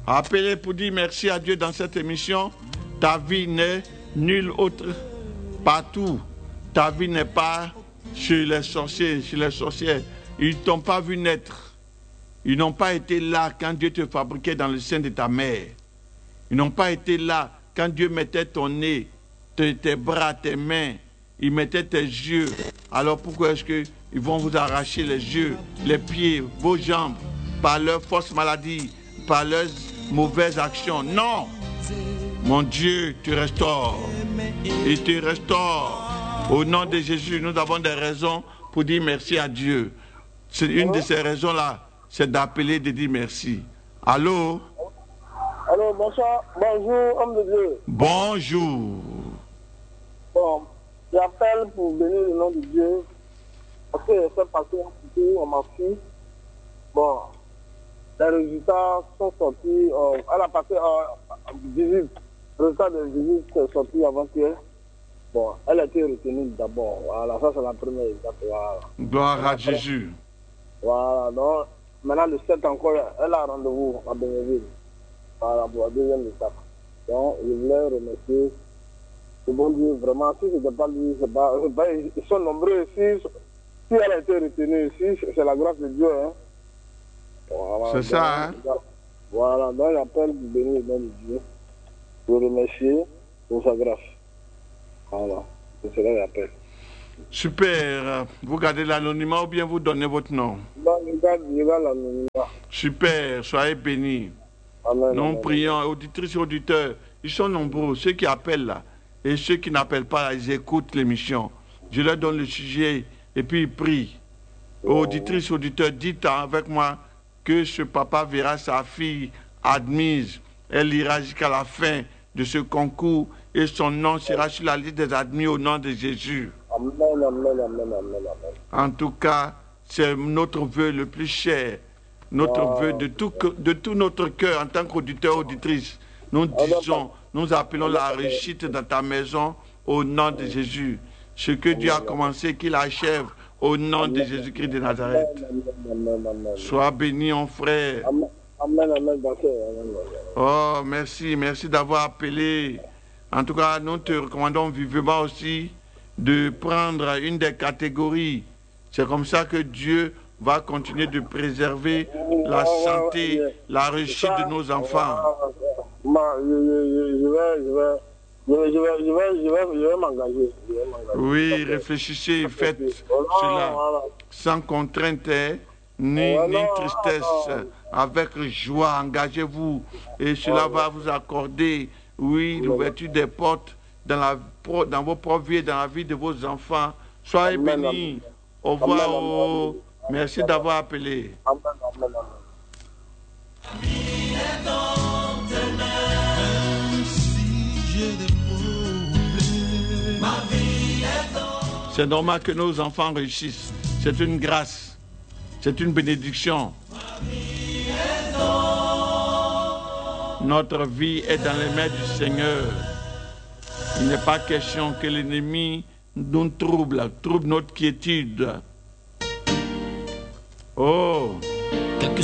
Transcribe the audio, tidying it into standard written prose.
Appelez pour dire merci à Dieu dans cette émission. Ta vie n'est nulle autre partout. Ta vie n'est pas chez les sorciers, chez les sorcières. Ils ne t'ont pas vu naître. Ils n'ont pas été là quand Dieu te fabriquait dans le sein de ta mère. Ils n'ont pas été là quand Dieu mettait ton nez, tes bras, tes mains. Il mettait tes yeux. Alors pourquoi est-ce qu'ils vont vous arracher les yeux, les pieds, vos jambes, par leur fausse maladie, par leurs mauvaises actions? Non! Mon Dieu te restaure. Il te restaure. Au nom de Jésus, nous avons des raisons pour dire merci à Dieu. C'est une de ces raisons-là, c'est d'appeler, de dire merci. Allô? Allô, bonsoir. Bonjour, homme de Dieu. Bonjour. Bon, j'appelle pour bénir le nom de Dieu. Parce que j'ai fait passer un couteau à ma fille. Bon, les résultats sont sortis. Elle a passé visite. Le résultat de visite est sorti avant-hier. Bon, elle a été retenue d'abord. Voilà, ça c'est la première étape. Voilà. Gloire à Jésus. Voilà, donc maintenant le 7 encore, elle a rendez-vous à Bénéville. Voilà, pour la deuxième étape. Donc, je voulais remercier le bon Dieu, vraiment. Si ce n'était pas lui, ils sont nombreux. Si elle a été retenue ici, c'est la grâce de Dieu. Hein. Voilà, c'est ça, hein? Voilà, donc j'appelle pour bénir le nom de Dieu, pour remercier pour sa grâce. Voilà, c'est cela que j'appelle. Super. Vous gardez l'anonymat ou bien vous donnez votre nom? Non, je garde l'anonymat. Super, soyez bénis. Amen. Nous Amen. prions, auditrices et auditeurs, ils sont nombreux, ceux qui appellent là, et ceux qui n'appellent pas, ils écoutent l'émission. Je leur donne le sujet et puis ils prient. Auditrices et auditeurs, dites avec moi que ce papa verra sa fille admise. Elle ira jusqu'à la fin de ce concours et son nom sera sur la liste des admis au nom de Jésus. Amen, amen, amen, amen, amen. En tout cas, c'est notre vœu le plus cher, notre vœu de tout notre cœur en tant qu'auditeur, auditrice. Nous disons, nous appelons la réussite dans ta maison au nom de Jésus. Ce que Dieu a commencé, qu'il achève au nom de Jésus-Christ de Nazareth. Sois béni, mon frère. Amen, amen, Oh, merci, merci d'avoir appelé. En tout cas, nous te recommandons vivement aussi de prendre une des catégories. C'est comme ça que Dieu va continuer de préserver la santé, la réussite de nos enfants. Je vais m'engager. Oui, réfléchissez, faites cela sans contrainte ni tristesse, avec joie. Engagez-vous et cela va vous accorder, oui, l'ouverture des portes dans vos propres vies et dans la vie de vos enfants. Soyez bénis. Au revoir. Merci d'avoir appelé. C'est normal que nos enfants réussissent. C'est une grâce. C'est une bénédiction. Notre vie est dans les mains du Seigneur. Il n'est pas question que l'ennemi nous trouble notre quiétude. Oh!